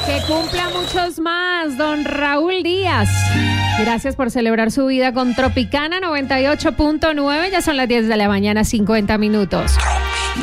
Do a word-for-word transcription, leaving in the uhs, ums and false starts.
Que cumpla muchos más, don Raúl Díaz. Gracias por celebrar su vida con Tropicana noventa y ocho punto nueve. Ya son las diez de la mañana, cincuenta minutos.